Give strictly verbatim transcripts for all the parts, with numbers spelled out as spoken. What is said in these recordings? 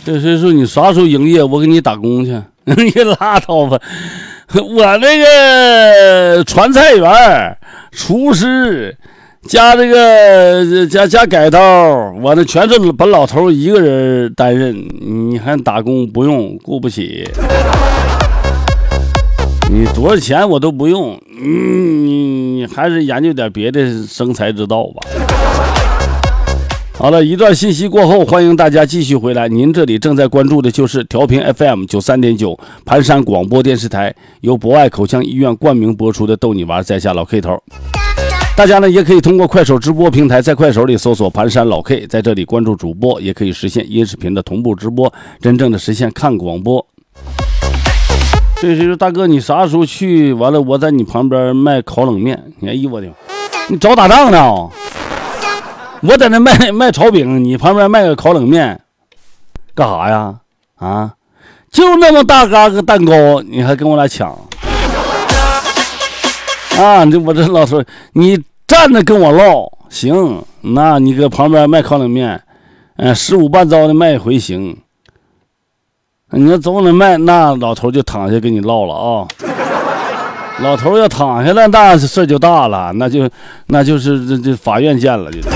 这谁说你啥时候营业？我给你打工去。你拉倒吧，我那个传菜员、厨师加这个加加改刀，我那全是本老头一个人担任，你还打工不用，雇不起。你多少钱我都不用，嗯，你还是研究点别的生财之道吧。好了，一段信息过后，欢迎大家继续回来。您这里正在关注的就是调频 F M 九三点九盘山广播电视台，由博爱口腔医院冠名播出的逗你玩在下老 K 头。大家呢也可以通过快手直播平台，在快手里搜索盘山老 K， 在这里关注主播，也可以实现音视频的同步直播，真正的实现看广播。这是大哥，你啥时候去？完了，我在你旁边卖烤冷面。哎呦我的，你找打仗呢？我在那卖卖炒饼，你旁边卖个烤冷面，干啥呀？啊，就那么大嘎个蛋糕，你还跟我俩抢？啊，这我这老头，你站着跟我唠行，那你搁旁边卖烤冷面，嗯，十五半糟的卖一回行。你要走那卖，那老头就躺下跟你唠了啊。老头要躺下了，那事就大了，那就那就是这这法院见了就。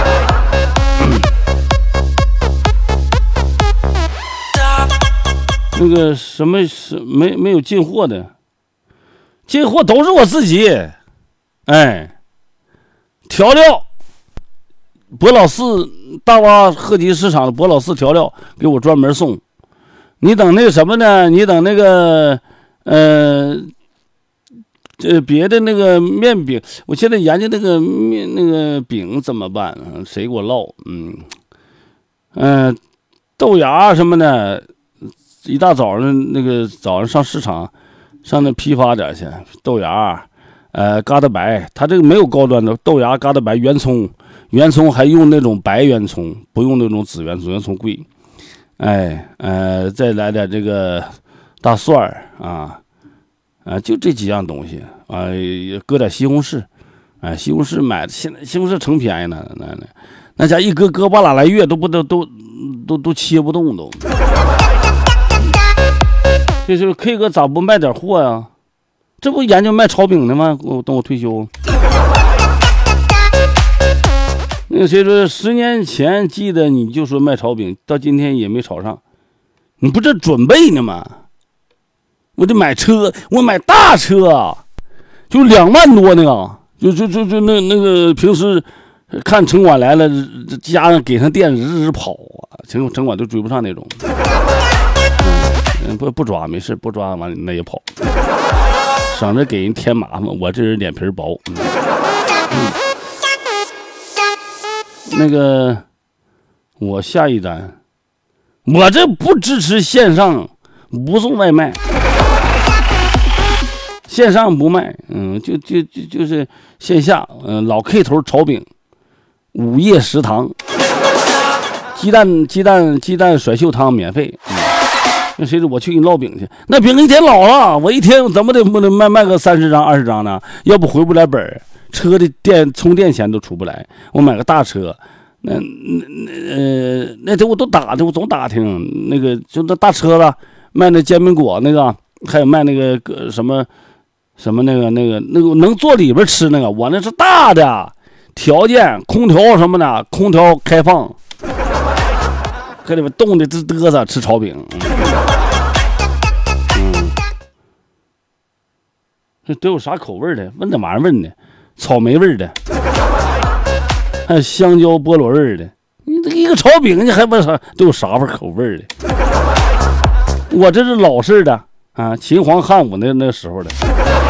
那个什么是没没有进货的，进货都是我自己，哎，调料，博老四大洼鹤集市场的博老四调料给我专门送。你等那个什么呢？你等那个呃，这别的那个面饼，我现在研究那个面那个饼怎么办？谁给我烙？嗯嗯、呃，豆芽什么的。一大早上那个早上上市场，上那批发点去，豆芽，呃，疙瘩白，它这个没有高端的豆芽、疙瘩白、圆葱，圆葱还用那种白圆葱，不用那种紫圆葱，圆葱贵。哎，呃，再来点这个大蒜啊，啊，就这几样东西啊，搁点西红柿，哎，西红柿买的现在西红柿成便宜了，那那那家一搁搁半拉来月都不都都都都切不动都。这是 K 哥咋不卖点货呀？这不研究卖炒饼的吗？我等我退休。那个谁说十年前记得你就说卖炒饼，到今天也没炒上，你不这准备呢吗？我得买车，我买大车啊，就两万多那个，就就就就那那个平时看城管来了，家人给上电日日跑啊，城城管都追不上那种。嗯，不不抓没事，不抓完那也跑，省着给人添麻烦。我这人脸皮薄。嗯嗯、那个，我下一单，我这不支持线上，不送外卖，线上不卖，嗯，就就就就是线下，嗯，老 K 头炒饼，午夜食堂，鸡蛋鸡蛋鸡蛋甩袖汤免费。嗯那谁说我去给你烙饼去？那饼一天老了，我一天怎么得不能卖卖个三十张二十张呢？要不回不来本儿，车的电充电钱都出不来。我买个大车，那那呃那天我都打听，我总打听那个就那大车子卖那煎饼果那个，还有卖那个什么什么那个那个那个能坐里边吃那个，我那是大的，条件空调什么的，空调开放。搁里边冻的直嘚瑟，吃炒饼。嗯，这都有啥口味的？问那玩意儿问的，草莓味的，还有香蕉菠萝味的。你这一个炒饼，你还问啥？都有啥味口味的？我这是老式的啊，秦皇汉武那那时候的。